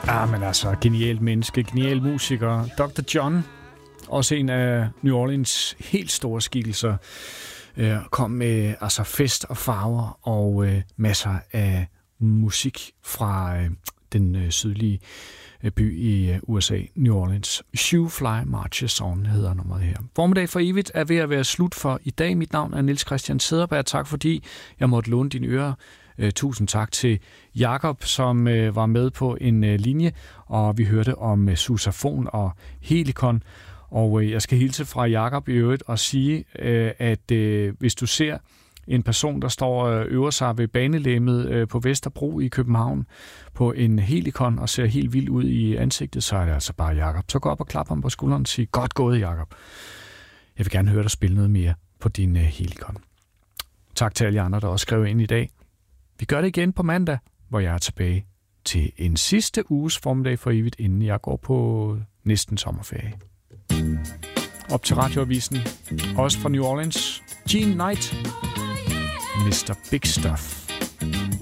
Men altså, genialt menneske, genial musiker. Dr. John, også en af New Orleans helt store skikkelser, kom med altså fest og farver og masser af musik fra den sydlige by i USA, New Orleans. Shoe Fly Marches On hedder nummeret her. Formiddag for evigt er ved at være slut for i dag. Mit navn er Niels Christian Cederberg. Tak fordi jeg måtte låne dine ører. Tusind tak til Jakob, som var med på en linje, og vi hørte om Sousafon og Helicon. Og jeg skal hilse fra Jakob i øvrigt og sige, at hvis du ser en person, der står og øver sig ved banelæmmet på Vesterbro i København på en Helicon og ser helt vild ud i ansigtet, så er det altså bare Jakob. Så gå op og klap ham på skulderen og sig, godt gået, Jakob. Jeg vil gerne høre dig spille noget mere på din Helicon. Tak til alle andre, der også skrev ind i dag. Vi gør det igen på mandag, hvor jeg er tilbage til en sidste uges formiddag for evigt, inden jeg går på næsten sommerferie. Op til radioavisen, også fra New Orleans, Gene Knight, Mr. Big Stuff.